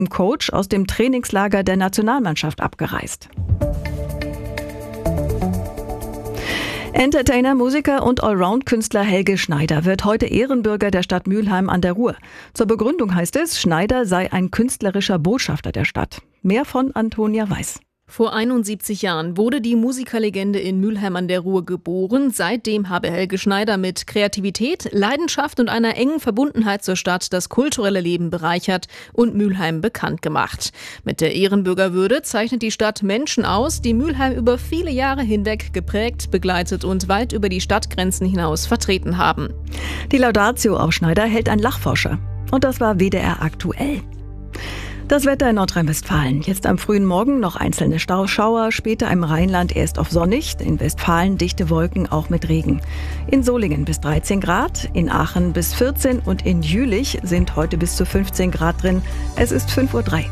dem Coach aus dem Trainingslager der Nationalmannschaft abgereist. Entertainer, Musiker und Allround-Künstler Helge Schneider wird heute Ehrenbürger der Stadt Mülheim an der Ruhr. Zur Begründung heißt es, Schneider sei ein künstlerischer Botschafter der Stadt. Mehr von Antonia Weiß. Vor 71 Jahren wurde die Musikerlegende in Mülheim an der Ruhr geboren. Seitdem habe Helge Schneider mit Kreativität, Leidenschaft und einer engen Verbundenheit zur Stadt das kulturelle Leben bereichert und Mülheim bekannt gemacht. Mit der Ehrenbürgerwürde zeichnet die Stadt Menschen aus, die Mülheim über viele Jahre hinweg geprägt, begleitet und weit über die Stadtgrenzen hinaus vertreten haben. Die Laudatio auf Schneider hält ein Lachforscher. Und das war WDR aktuell. Das Wetter in Nordrhein-Westfalen. Jetzt am frühen Morgen noch einzelne Schauer, später im Rheinland erst auf sonnig, in Westfalen dichte Wolken auch mit Regen. In Solingen bis 13 Grad, in Aachen bis 14 und in Jülich sind heute bis zu 15 Grad drin. Es ist 5:03 Uhr.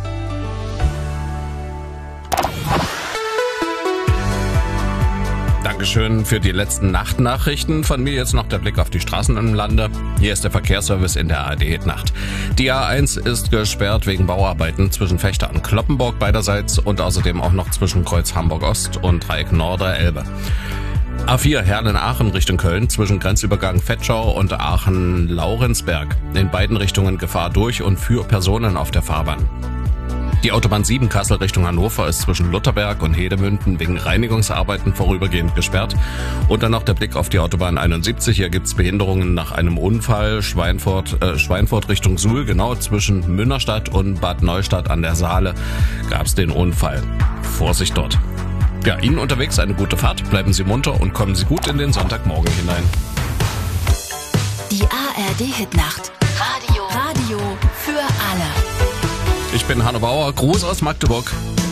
Dankeschön für die letzten Nachtnachrichten. Von mir jetzt noch der Blick auf die Straßen im Lande. Hier ist der Verkehrsservice in der ARD-Nacht. Die A1 ist gesperrt wegen Bauarbeiten zwischen Vechta und Kloppenburg beiderseits und außerdem auch noch zwischen Kreuz Hamburg-Ost und Dreieck Norder-Elbe. A4 Herlen-Aachen Richtung Köln zwischen Grenzübergang Vetschau und Aachen-Laurensberg. In beiden Richtungen Gefahr durch und für Personen auf der Fahrbahn. Die Autobahn 7 Kassel Richtung Hannover ist zwischen Lutherberg und Hedemünden wegen Reinigungsarbeiten vorübergehend gesperrt. Und dann noch der Blick auf die Autobahn 71. Hier gibt's Behinderungen nach einem Unfall. Schweinfurt Richtung Suhl, genau zwischen Münnerstadt und Bad Neustadt an der Saale gab's den Unfall. Vorsicht dort. Ja, Ihnen unterwegs eine gute Fahrt. Bleiben Sie munter und kommen Sie gut in den Sonntagmorgen hinein. Die ARD-Hitnacht. Radio für alle. Ich bin Hanno Bauer, Gruß aus Magdeburg.